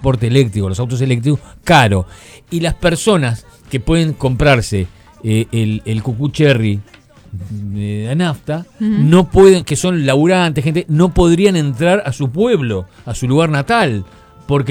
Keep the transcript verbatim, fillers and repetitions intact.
transporte eléctrico, los autos eléctricos, caro. Y las personas que pueden comprarse eh, el, el Cucú Cherry de la nafta, uh-huh. no pueden, que son laburantes, gente, no podrían entrar a su pueblo, a su lugar natal.